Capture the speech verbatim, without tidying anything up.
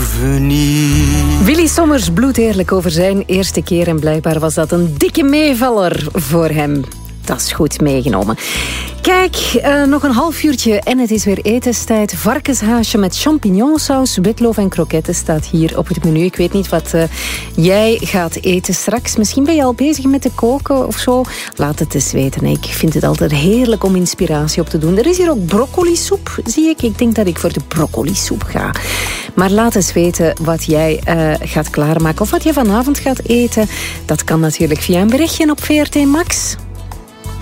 souvenirs. Willy Sommers bloedeerlijk over zijn eerste keer en blijkbaar was dat een dikke meevaller voor hem. Dat is goed meegenomen. Kijk, uh, nog een half uurtje en het is weer etenstijd. Varkenshaasje met champignonsaus, witloof en kroketten staat hier op het menu. Ik weet niet wat uh, jij gaat eten straks. Misschien ben je al bezig met te koken of zo. Laat het eens weten. Ik vind het altijd heerlijk om inspiratie op te doen. Er is hier ook broccolisoep, zie ik. Ik denk dat ik voor de broccolisoep ga. Maar laat eens weten wat jij uh, gaat klaarmaken of wat je vanavond gaat eten. Dat kan natuurlijk via een berichtje op V R T Max.